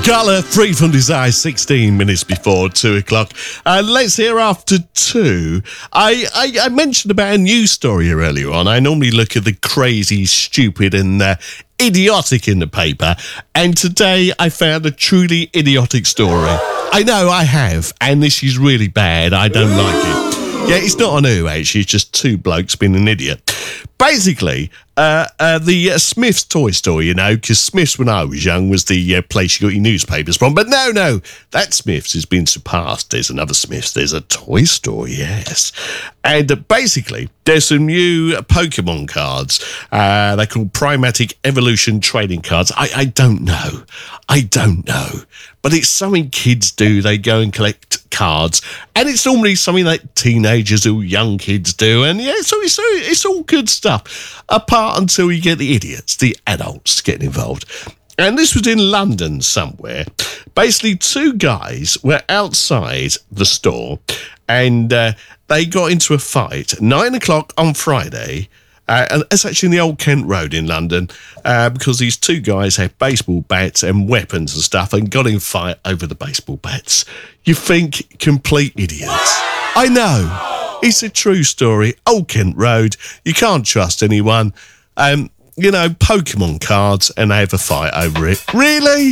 Colour, Free From Desire, 16 minutes before 2 o'clock. Let's hear after 2. I mentioned about a news story earlier on. I normally look at the crazy, stupid and idiotic in the paper. And today I found a truly idiotic story. I know I have. And this is really bad. I don't like it. Yeah, it's not on who, actually. It's just two blokes being an idiot. Basically, the Smith's toy store, you know, because Smith's, when I was young, was the place you got your newspapers from. But no, that Smith's has been surpassed. There's another Smith's. There's a toy store, yes. And basically, there's some new Pokemon cards. They're called Primatic Evolution Trading Cards. I don't know. But it's something kids do. They go and collect cards. And it's normally something like teenagers or young kids do. And yeah, so it's all good stuff. Apart until you get the idiots, the adults getting involved. And this was in London somewhere. Basically, two guys were outside the store and they got into a fight at 9 o'clock on Friday. And it's actually in the Old Kent Road in London because these two guys had baseball bats and weapons and stuff and got in a fight over the baseball bats. You think complete idiots. I know. It's a true story. Old Kent Road. You can't trust anyone. You know, Pokemon cards and they have a fight over it. Really?